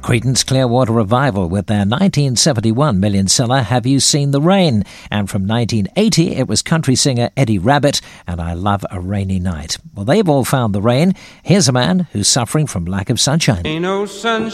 Creedence Clearwater Revival with their 1971 million seller Have You Seen the Rain? And from 1980 it was country singer Eddie Rabbitt and I Love a Rainy Night. Well, they've all found the rain. Here's a man who's suffering from lack of sunshine. Ain't no sunshine